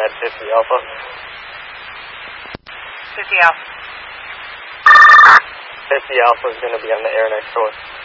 at 50 Alpha. 50 Alpha. 50 Alpha is going to be on the air next door.